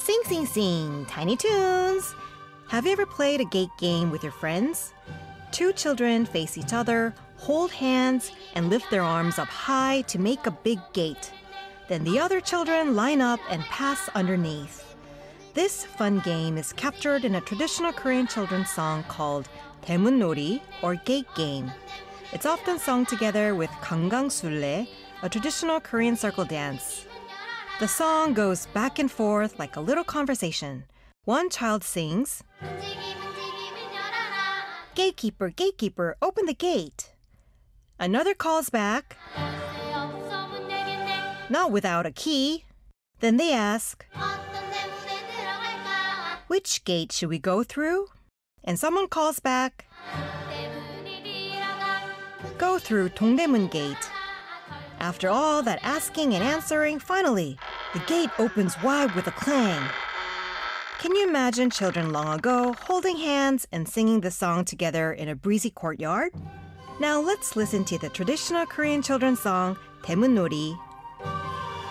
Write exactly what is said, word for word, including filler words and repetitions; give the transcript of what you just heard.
Sing, sing, sing, Tiny Toons! Have you ever played a gate game with your friends? Two children face each other, hold hands, and lift their arms up high to make a big gate. Then the other children line up and pass underneath. This fun game is captured in a traditional Korean children's song called 대문놀이, or gate game. It's often sung together with 강강술래, a traditional Korean circle dance. The song goes back and forth like a little conversation. One child sings, "Gatekeeper, gatekeeper, open the gate." Another calls back, "Not without a key." Then they ask, "Which gate should we go through?" And someone calls back, "Go through Dongdaemun Gate." After all that asking and answering, finally, the gate opens wide with a clang. Can you imagine children long ago holding hands and singing the song together in a breezy courtyard? Now let's listen to the traditional Korean children's song, 대문놀이,